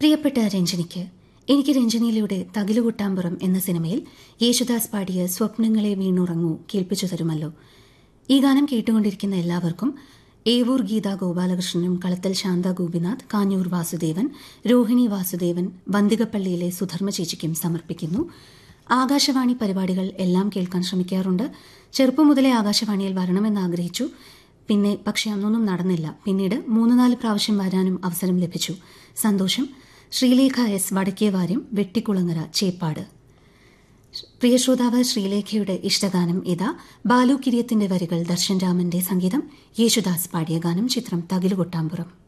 പ്രിയപ്പെട്ട രഞ്ജനിക്ക്, എനിക്ക് രഞ്ജനിയിലൂടെ തകിലുകൊട്ടാമ്പുറം എന്ന സിനിമയിൽ യേശുദാസ് പാടിയ സ്വപ്നങ്ങളെ വീണുറങ്ങൂ കേൾപ്പിച്ചു തരുമല്ലോ. ഈ ഗാനം കേട്ടുകൊണ്ടിരിക്കുന്ന എല്ലാവർക്കും ഏവൂർ ഗീത ഗോപാലകൃഷ്ണനും കളത്തൽ ശാന്ത ഗോപിനാഥ്, കാഞ്ഞൂർ വാസുദേവൻ, രോഹിണി വാസുദേവൻ, വന്തികപ്പള്ളിയിലെ സുധർമ്മ ചേച്ചിക്കും സമർപ്പിക്കുന്നു. ആകാശവാണി പരിപാടികൾ എല്ലാം കേൾക്കാൻ ശ്രമിക്കാറുണ്ട്. ചെറുപ്പം മുതലേ ആകാശവാണിയിൽ വരണമെന്ന് ആഗ്രഹിച്ചു. പക്ഷെ അന്നൊന്നും നടന്നില്ല. പിന്നീട് 3-4 പ്രാവശ്യം വരാനും അവസരം ലഭിച്ചു. സന്തോഷം. ശ്രീലേഖ എസ്, വടക്കേവാര്യം, വെട്ടിക്കുളങ്ങര, ചേപ്പാട്. പ്രിയ ശ്രോതാവ് ശ്രീലേഖയുടെ ഇഷ്ടഗാനം ഇതാ. ബാലു കിരിയത്തിന്റെ വരികൾ, ദർശൻ രാമന്റെ സംഗീതം, യേശുദാസ് പാടിയ ഗാനം. ചിത്രം തകിലുകൊട്ടാമ്പുറം.